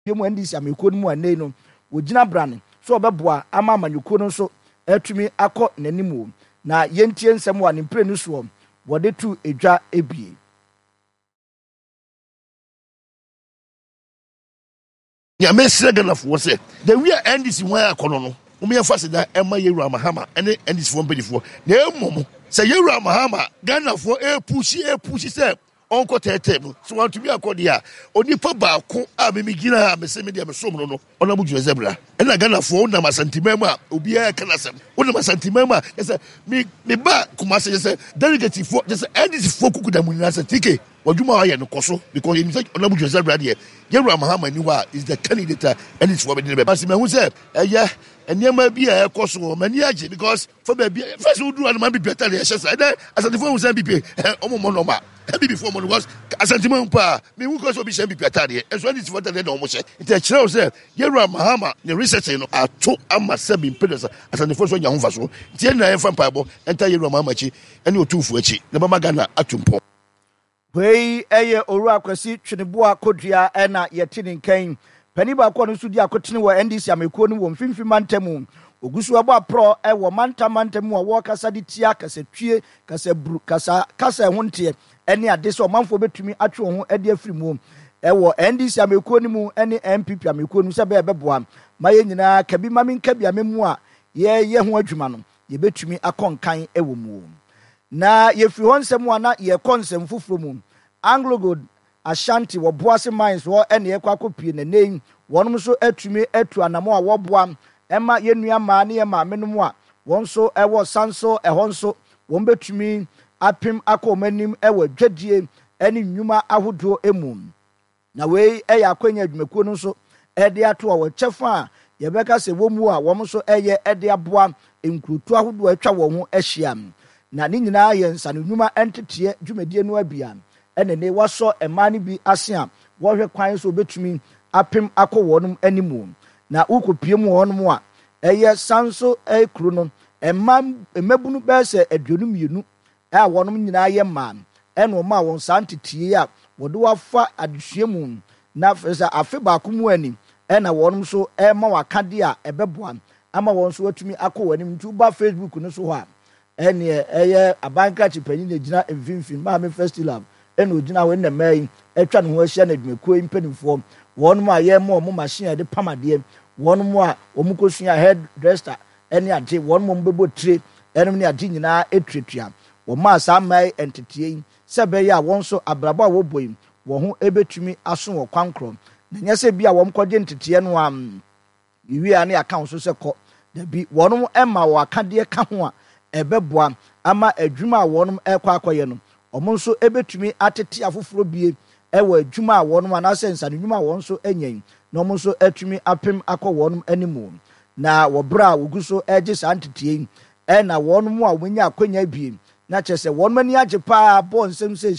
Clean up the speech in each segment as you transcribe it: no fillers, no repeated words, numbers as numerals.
mu NDC amekuo no mu anei no wogina brane so obeboa ama amanyukuo no so atumi akọ n'animu na yentie nsɛm wa ne mpre no so wɔde tu edwa ebie. Ya mesre Ghanafoɔ sɛ the we NDC wɔn akɔnɔ no yɛfa sɛ da ɛma Yewura Mahama ɛne NDC foɔ mpanyinfoɔ na mmom sɛ Yewura Mahama Ghanafoɔ epushi sɛ ɔnkɔ tɛɛtɛɛ mu so wantumi akɔde a onipa baako a memegyina a mesɛ me deɛ mesom no ɔnam dwuma sɛ bra ɛna Ghanafoɔ wonam asantima mu a obiara ka nasɛm wonam asantima mu a yɛ sɛ me ba Kumase yɛ sɛ delegatefoɔ yɛ sɛ NDCfoɔ kuku da mu nyinaa sɛ TK wadwuma ayɛ no kɔ so because yɛnim sɛ ɔnam dwuma sɛ bra deɛ Yewura Mahama ni hɔ a is the candidate a NDCfoɔ bɛde ne bɛba sɛ mahu sɛ ɛyɛ nneɛma bi a ɛkɔ so mani agye because fa baabi first woduru anoma bibiata deɛ ɛhyɛ sa ɛdɛ asantefoɔ hu sɛ bibi ɔmomɔ nɔma bibifoɔ mɔ no was asantima hu paa mehu kɔ sɛ obi hyɛ bibi atadeɛ ɛso NDCfoɔ tadeɛ na ɔmo hyɛ nti ɛkyerɛ wo sɛ Yewura Mahama ne research no ato ama sɛ bimpɛ sɛ asantefoɔ so anya ho mfa so nti ɛna ɛmfa mpaebɔ ɛnta Yewura Mahama akyi ɛne ɔtumfoɔ akyi na bɛma Ghana ato mpɔ. Wei ɛyɛ Owura Kwasi Tweneboa Kodua ɛna yɛte ne nkan pani baako no so di akotene wɔ NDC amekuo no wɔ mfimfini mantamu ogusu abo apro wɔ mantamu a wɔkasa de tia kasa twie kasa bru kasa ho nte ɛne ade sɛ ɔmanfo betumi atwe ho ade afiri mu wɔ NDC amekuo no mu ɛne MPP amekuo no sɛ bɛboa ma yɛ nyinaa kabi ma menka bia memu a yɛ ho adwuma no yɛbetumi akɔnkan wɔ mu na yɛfiri hɔ nsɛm a na yɛkɔ nsɛm foforo mu Anglo Gold Ashanti wɔ Boase Mines wɔ ɛne yɛkɔ akɔpie na nei wɔnom so atumi atu anamo a wɔboa ɛma yɛnnua maa ne yɛ maame no mu a wɔn so ɛwɔ sanso ɛhɔ nso wɔn betumi apem akɔ wɔn anim ɛwɔ dwadie ɛne nnwuma ahodoɔ emu na wei ɛyɛ akwanya adwumakuo no nso ɛde ato a wɔkyɛfa a yɛbɛka sɛ wɔn mu a wɔn so ɛyɛ ɛde aboa nkurutu ahodoɔ atwa wɔn ho ahyia na ne nyinaa yɛ nsano nnwuma ɛnteteɛ dwumadie no abia ɛne ne wasɔ ɛmaa no bi ase a wɔhwɛ kwan so betumi apem akɔ wɔnom animu na ukopie mu wɔnom a ɛyɛ sanso ekuru no mmabunu bɛsɛ aduonu mmienu a wɔnom nyinaa yɛ mmaa ɛna ɔma wɔn santetie a wɔde wafa adesua mu na fɛsɛ afe baako mu ani ɛna wɔnom so ɛma wakade a ɛbɛboa ama wɔn so watumi akɔ wɔnim nti ba Facebook no so hɔ a ɛne ɛyɛ abanka chipanyin na gyina mfimfini maame festival ɛna ogyina hɔ na mɛyi atwa ne ho ahyia na adwumakuo mpanimfoɔ wɔnom a yɛma ɔmo machine de pamadeɛ wɔnom a ɔmo kosua hairdresser ɛne ade wɔnom bɛbɔ tire ɛnom ne ade nyinaa etuatua wɔma saa mmaa entetie yi sɛ bɛyɛ a wɔn so abrabɔ a wɔbɔ yi wɔn ho ebetumi aso wɔ kwankoro na nyɛ sɛ bi a wɔn kɔgye ntetie no a yiwi a ne aka so sɛ kɔ dabi wɔnom ɛma wɔ akadeɛ ka ho a ɛbɛboa ama adwuma a wɔnom ɛkɔ akɔyɛ no ɔmo nso ebetumi atete afoforo bie ɛwɔ adwuma a wɔnom anaasɛ nsane nnwuma a wɔn so anyan na ɔmo nso atumi apem akɔ wɔnom animu na wɔbra a wogu so ɛgye saa ntetie ɛna wɔnom a wɔnya akonya bie na kyerɛ sɛ wɔnom ani agye paa bɔ nsɛm sɛ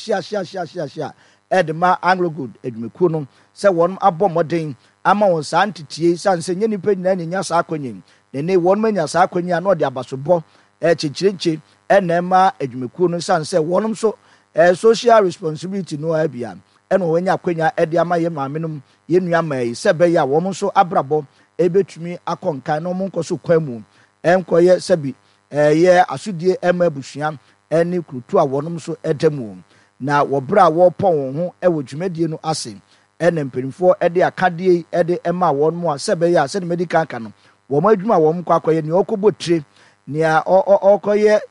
hyia ɛde ma Anglo Gold adwumakuo no sɛ wɔnom abɔ mmɔden ama wɔn saa ntetie sanse nyɛ nipa nyinaa nya saa akonya na ne wɔnom anya saa akonya na ɔde abasobɔ kyekyerekye ɛna ɛma adwumakuo no sanse wɔnom so social responsibility no abia ɛna wɔnya akonya ɛde ama yɛ maame nom yɛ nua maa yi sɛ bɛyɛ a wɔn nso abrabɔ ebetumi akɔnkan na wɔn nkɔ so kwan mu ɛnkɔyɛ sɛbi ɛyɛ asodie ɛma abusua ɛne kurutu a wɔn nso ɛda mu na wɔbra a wɔpɔ wɔn ho ɛwɔ dwumadie no ase ɛna mpanimfoɔ ɛde akadeɛ ɛde ɛma wɔn mu a sɛ bɛyɛ a sɛ ne medical ka no wɔn adwuma a wɔn kɔ akɔyɛ nea ɔkɔbɔ tire nea ɔkɔyɛ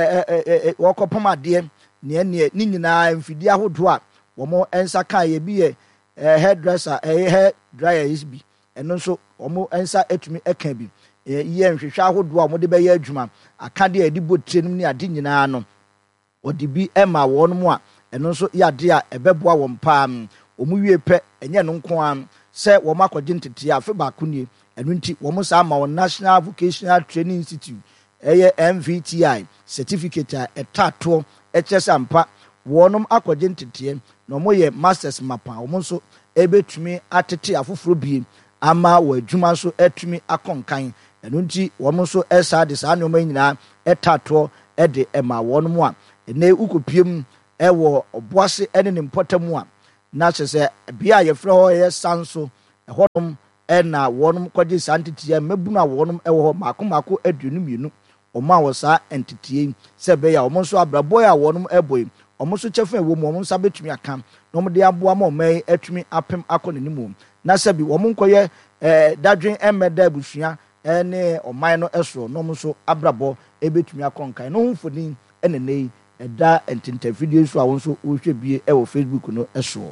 ɔkɔpam adeɛ nea ne nyinaa mfidie ahodoɔ a wɔn nsa ka yɛ bi yɛ hairdresser hair dryer yi bi ɛno nso wɔn nsa atumi ɛka bi yɛ nhwehwɛ ahodoɔ a wɔde bɛyɛ adwuma akadeɛ a yɛde bɔ tire no ne ade nyinaa no wɔde bi ɛma wɔn mu a ɛno nso yɛ ade a ɛbɛboa wɔn paa wɔn wie pɛ ɛnyɛ no nko ara sɛ wɔn akɔgye ntetea afe baako nie ɛno nti wɔn saa ama wɔn National Vocational Training Institute ɛyɛ NVTI certificate a ɛtaatoɔ ɛkyɛ sɛ ampa wɔnom akɔgye ntetea na wɔn yɛ masters mapa wɔn nso ɛbɛtumi atete afoforo bie ama wɔ adwuma nso atumi akɔnkan ɛno nti wɔn nso ɛsa de saa nneɛma nyinaa ɛtaatoɔ ɛde ɛma wɔn mu a ɛnɛ ukopiem ɛwɔ Boase ɛne ne mpɔtam a na kyerɛ sɛ bia a yɛfrɛ hɔ yɛ sanso ɛhɔnom ɛna wɔnom kɔgye saa nteteɛ mmabunu a wɔnom ɛwɔ hɔ maako aduonu mmienu ɔmo a wɔ saa nteteɛ sɛ ɛbɛyɛ a ɔmo nso abrabɔ a wɔnom ɛbɔ yi ɔmo nso kyɛfa ɛwɔ mu ɔmo nsa bɛtumi aka na ɔmo de aboa ma ɔmo yi atumi apem akɔ n'anim na sɛbi ɔmo nkɔyɛ dadwen ɛmmɛda abusua ɛne ɔman no ɛsoɔ na ɔmo nso abrabɔ ɛbɛtumi akɔ nkan no ho mfoni ɛna ne ɛda ntentafidie so a wɔn nso wɔhwɛ bie ɛwɔ Facebook no ɛsoɔ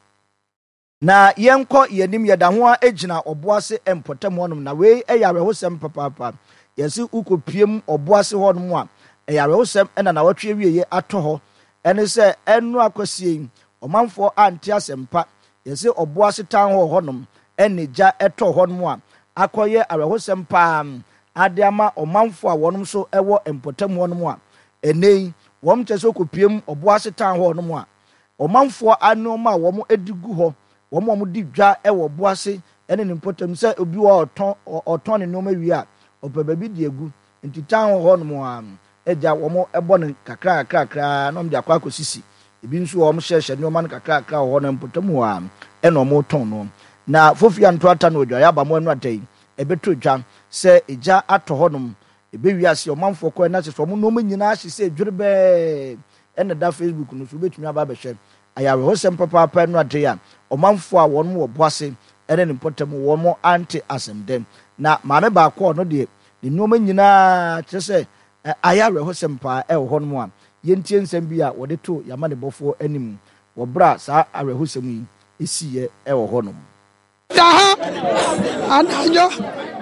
na yɛnkɔ yɛnim yɛda ho a egyina ɔboase mpɔtam hɔnom na wei ɛyɛ awerɛhosɛm papaapa yɛsi ukopiem ɔboase hɔnom a ɛyɛ awerɛhosɛm ɛna na wɔtwe wie atɔ hɔ ɛne sɛ ɛno akɔsie ɔmanfoɔ ante asɛmpa yɛsi ɔboase tan hɔnom ɛne gya ɛtɔ hɔnom a akɔyɛ awerɛhosɛm paa ade ama ɔmanfoɔ a wɔnom so ɛwɔ mpɔtam hɔnom a ɛnei wɔn kyɛ sɛ ukopiem ɔboase tan hɔnom a ɔmanfoɔ anoma a wɔn edi gu hɔ wɔn di dwa ɛwɔ boase ɛne ne mpɔtam sɛ obi wɔ ɔtɔn ne nneɛma wie a ɔpɛ baabi di egu nti tan hɔ nom a ɛgya wɔn ɛbɔ ne kakra na wɔn de akɔ akɔsisi ebi nso wɔn hyehyɛ nneɛma no kakra wɔ hɔ no mpɔtam hɔ a ɛna wɔn tɔn no na fofi antoata na odwa yaba mo anu ata yi ɛbɛtɔ dwa sɛ egya atɔ hɔ nom ɛbɛwi ase ɔmanfoɔ kɔ ɛna sɛ wɔn nneɛma nyinaa hyehyɛ edwere bɛɛ ɛna da Facebook no so obetumi aba abɛhwɛ ayarehosɛm papaapa no ade a ɔmanfoɔ a wɔn wɔ boase ɛne ne mpɔtam wɔn ante asɛmdɛm na maame baako ɔno deɛ ne nneɛma nyinaa kyerɛ sɛ ayarehosɛm paa ɛwɔ hɔ nom a yɛntie nsɛm bi a wɔde to yama ne bɔfoɔ anim wɔbra saa arehosɛm yi esiɛ ɛwɔ hɔ nom daha anadwo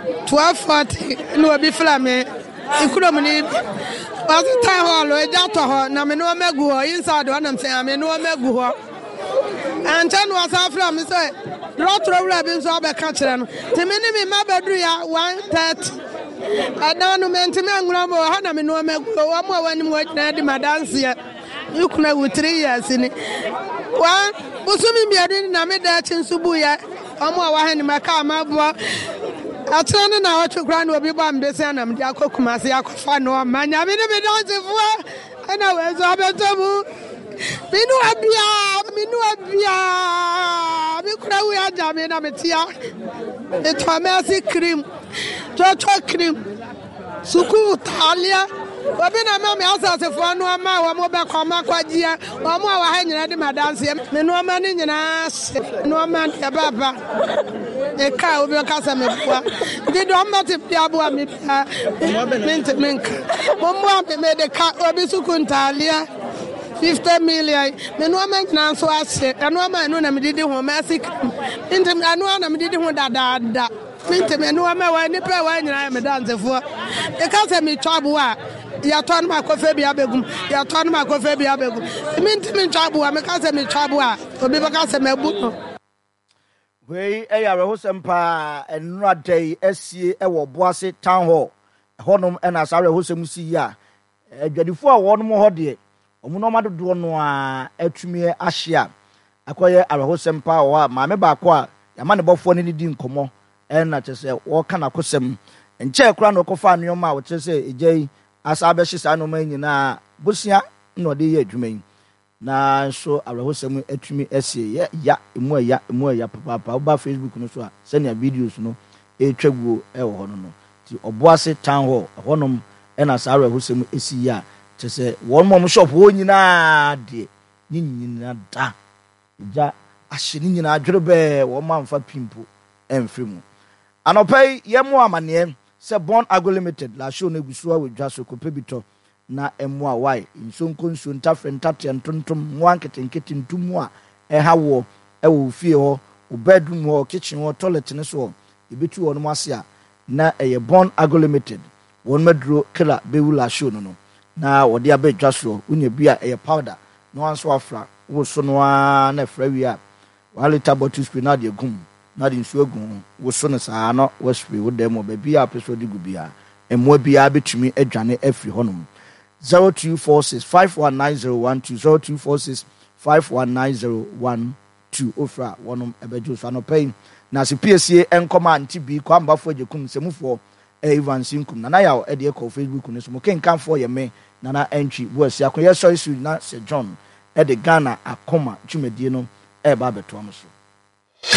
12:40 no obi fla me ikurom ni wasi time hall eja to ho na me no megu ho inside ho na me me no megu ho ancha no wasa fla me say rotro wura bi nso abeka kire no te me ni me mabedu ya 1:30 adanu me ntime anwura mo ha na me no megu ho mo awani mo gyina di madanse ya ikuna wu 3 years ni wa busumi biadu na me da chinsubu ya omo awa ha ni maka amabo atene na watwekura na obi ba mbese anam de akokumase akofa no manya me ne me dansefo ana wezo abetomu minu abia mi kura wi aja me na metia etomasi cream chocho cream suku talia obi na ma me asasefo no ama wo mo be kwama kwagye wo mo awa ha nyina de madanse me no ma ne nyina no ma de baba eka obi kasa me bua di do mbati bia bua me minka mo me de ka obi sukuntalia 50 million me no ma nyina so ase no ma no na me didi ho masik intem anu na me didi ho dada mintem no ma wa ni pe wa nyina me dansefo eka se me twabu a ya ton ma kofe bia begum ya ton ma kofe bia begum mintem twabu a me ka se me twabu a obi ba ka se me bu no wei ɛyɛ arehosɛm paa ɛnura dɛyi ɛsie ɛwɔ boase town hall ɛhɔnom ɛna saa arehosɛm si yi a adwadifoɔ a wɔnom hɔ deɛ ɔmo nɔɔma dodoɔ no a atumi ahyia akɔyɛ arehosɛm paa wɔ a maame baako a yama ne bɔfoɔ no di nkɔmmɔ ɛna kyerɛ sɛ wɔka n'akosɛm nkyɛn kora na ɔkɔfa nneɛma a wɔkyerɛ sɛ egya yi asa abɛhye saa nneɛma yi nyinaa bosia na ɔde yɛ adwuma yi na nso arehosɛm atumi asie ya emu ya papa oba Facebook no so a sɛnea videos no etwa guo ɛwɔ hɔ no ti ɔboase town hall ɛhɔnom ɛna saa arehosɛm esi ya kyerɛ sɛ wɔn mom shop hɔ nyinaa de nyinaa da ja ahye ne nyinaa adwere bɛɛ wɔn ma mfa pimpo ɛmfiri mu anɔpɛ yi yɛmo amaneɛ sɛ Born Agro Limited la show no egusuwa wɔ dwa so kopɛ bitɔ na emwa wai nsonko nso ntafre ntate ntontom nwa nketenkete ntumu a ɛha wo ɛwɔ fie hɔ bedroom hɔ kitchen hɔ toilet ne so ebetu wɔ no ase a na ɛyɛ Born Agro Limited wɔn maduro killer bewula show no na wɔde abɛdwa so unya bia ɛyɛ powder no anso afra wo so no na fra wi a 1 liter bottle spray na de gum na de nsuo gum wo so no saa no wo spray wo dem ba bia apɛso de gu bia emwa bia betumi adwane afiri hɔ no 0246 519012 0246 519012 ofra wonom ebejo so anopai na se PSA enkoma anti bi kwa mbafo ajekum semufo Evan Sinkum na ya e de ko Facebook no so mo kenkanfo ye me na entwi bo asia ko ye so isu na se John e de Ghana akoma dwumadie no e ba beto am so